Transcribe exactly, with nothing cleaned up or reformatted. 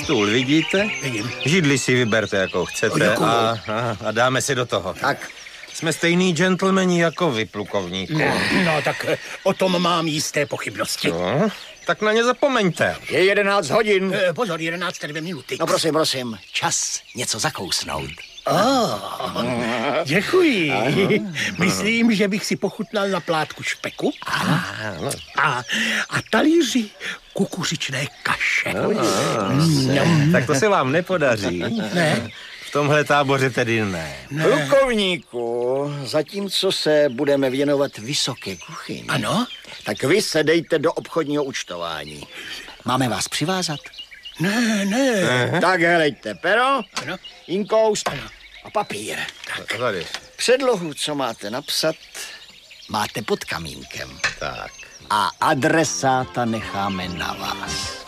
Stůl vidíte? Vidím. Židli si vyberte, jakou chcete a, a, a dáme si do toho. Tak. Jsme stejný gentlemani jako vy, plukovníku. No, no tak o tom mám jisté pochybnosti. No, tak na ně zapomeňte. Je jedenáct hodin. E, pozor, jedenáct dvě minuty. No prosím, prosím, čas něco zakousnout. Oh, děkuji. Myslím, že bych si pochutnal na plátku špeku Ano. a, a talíři kukuřičné kaše. Mm. Tak to se vám nepodaří. Ne. V tomhle táboře tedy ne. Ne. Plukovníku, zatímco se budeme věnovat vysoké kuchyni, Ano? tak vy se dejte do obchodního účtování. Máme vás přivázat? Ne, ne. Aha. Tak helejte, pero, Ano. inkoust Ano. a papír. Tak. Tady. Předlohu, co máte napsat, máte pod kamínkem. Tak. A adresáta necháme na vás.